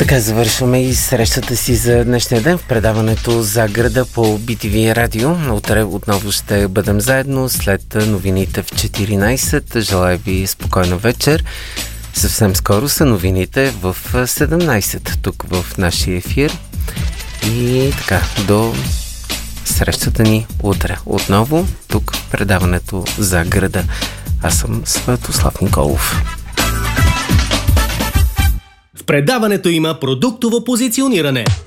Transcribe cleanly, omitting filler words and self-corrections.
Така завършваме и срещата си за днешния ден в предаването за града по BTV Радио. Утре отново ще бъдем заедно след новините в 14. Желая ви спокойна вечер. Съвсем скоро са новините в 17 тук в нашия ефир. И така, до срещата ни утре. Отново тук в предаването за града. Аз съм Светослав Николов. В предаването има продуктово позициониране.